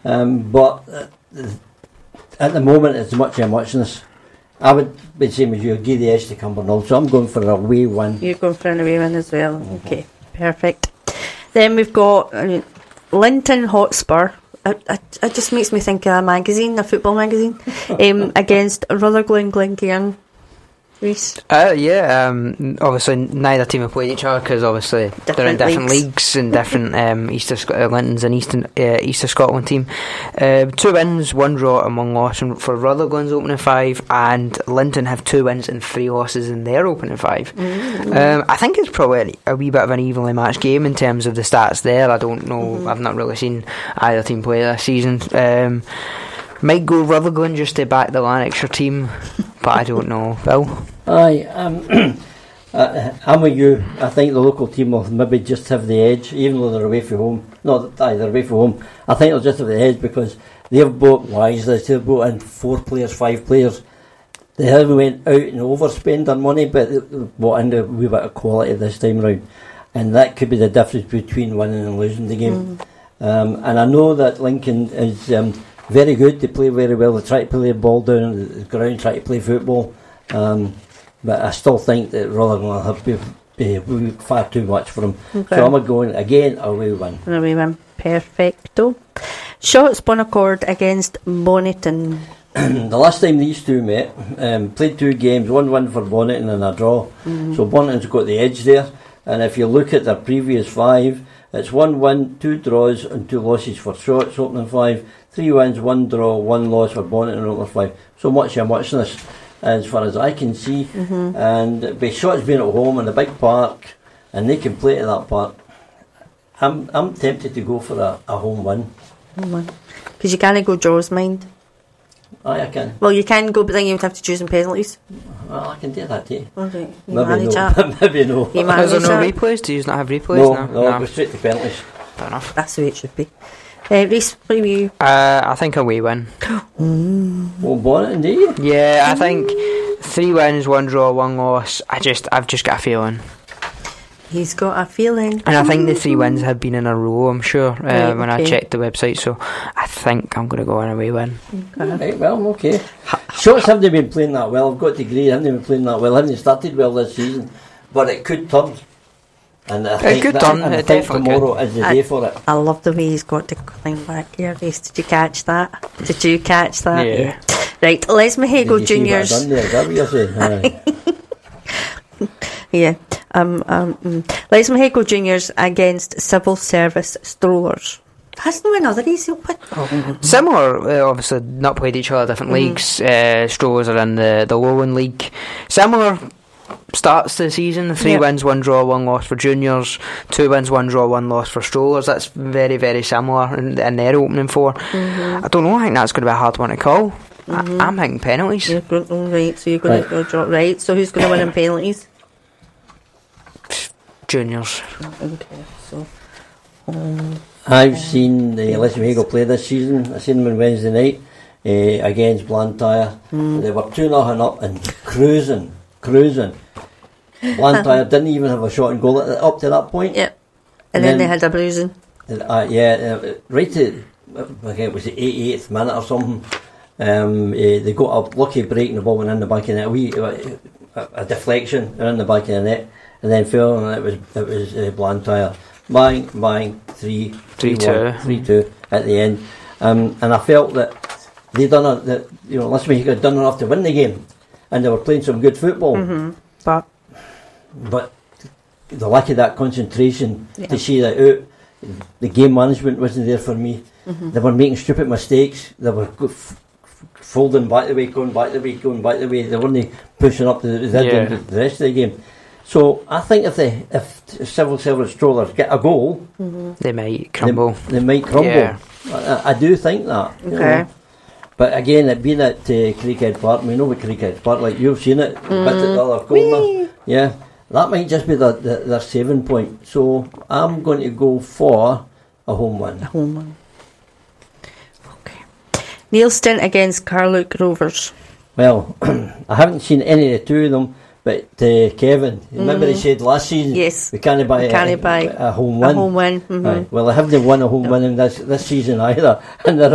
But at the moment, it's much of muchness. I would be the same as you, give the edge to Cumbernauld, so I'm going for a away win. You're going for an away win as well. Okay, perfect. Then we've got Linton Hotspur. It just makes me think of a magazine, a football magazine, against Rutherglen Glencairn. Reece? Obviously neither team have played each other because obviously they're in different leagues and different Linton's an Easter Scotland team. 2 wins, 1 draw and 1 loss for Rutherglen's opening 5, and Linton have 2 wins and 3 losses in their opening 5. I think it's probably a wee bit of an evenly matched game in terms of the stats there. I don't know, I've not really seen either team play this season. Might go Rutherglen just to back the Lanarkshire team, but I don't know. Bill? Aye, I'm with you. I think the local team will maybe just have the edge, even though they're away from home. They're away from home. I think they'll just have the edge because they've bought wisely. They've bought in 4 players, 5 players. They haven't went out and overspend their money, but they've bought in a wee bit of quality this time round. And that could be the difference between winning and losing the game. And I know that Lincoln is very good. They play very well. They try to play the ball down on the ground, try to play football. But I still think that Rutherglen will have be far too much for them. Okay. So I'm going again away win. An away win. Perfecto. Shotts Bunnacord against Bonnyton. The last time these two met, played 2 games, 1 win for Bonnyton and a draw. So Bonnyton's got the edge there. And if you look at their previous 5, it's 1 win, 2 draws and 2 losses for Shotts opening 5. 3 wins, 1 draw, 1 loss for Bonnyton opening 5. So much of muchness as far as I can see. And by Shotts being at home in a big park, and they can play to that park, I'm tempted to go for a home win. Because you can't go draws, mind. Aye, I can. Well, you can go, but then you would have to choose in penalties. Well, I can do that too. Okay. Maybe no. Maybe no. Is there no replays? Do you not have replays? No, go straight to penalties. Fair enough. That's the way it should be. Reece, what do you? I think away win. Well, Bonnyton, do you? Yeah, I think 3 wins, 1 draw, 1 loss. I've just got a feeling. He's got a feeling. And I think the 3 wins have been in a row, I'm sure, when I checked the website, so I think I'm going to go an away win. Right, well, okay. Shotts haven't been playing that well, I've got to agree, haven't been playing that well, haven't started well this season, but it could turn. And I think tomorrow is the day for it. I love the way he's got to climb back here, Reece. Did you catch that? Yeah. Right, Les Mahego Juniors. Did you see what I done there? Is that what you're saying? Yeah. Les Mahego Juniors against Civil Service Strollers. That's no another easy one. Similar, obviously not played each other, different leagues. Strollers are in the Lowland League. Similar starts to the season, 3 wins, 1 draw, 1 loss for juniors, 2 wins, 1 draw, 1 loss for Strollers. That's very, very similar in their opening 4. I don't know, I think that's going to be a hard one to call. I'm thinking penalties. You're going, so you're going to go draw. Right, so who's going to win in penalties? Juniors. Okay, so I've seen the Les Mahego play this season. I seen them on Wednesday night against Blantyre. They were 2-0 up and cruising. Blantyre didn't even have a shot and goal up to that point. Yep. And then they had a bruising. Right to, it was the 88th minute or something. They got a lucky break and the ball went in the back of the net. A deflection in the back of the net, and then fell, and it was Blantyre. Bang, 3-2 at the end. And I felt that Les Mahego had done enough to win the game, and they were playing some good football. But the lack of that concentration to see that out, the game management wasn't there for me. They were making stupid mistakes. They were folding back the way, going back the way. They weren't pushing up the rest of the game. So I think if Civil Service Strollers get a goal, they might crumble. They might crumble. Yeah. I do think that. Okay. But again, it being at Creekhead Park, we know what Creekhead Park, like you've seen it, bit at the other corner. Yeah, that might just be their saving point. So I'm going to go for a home win. Okay. Neilston against Carluke Rovers. Well, I haven't seen any of the 2 of them, but Kevin, remember he said last season, yes, we can't buy a home win. A home win. Right. Well, I haven't won a home win in this season either, and they're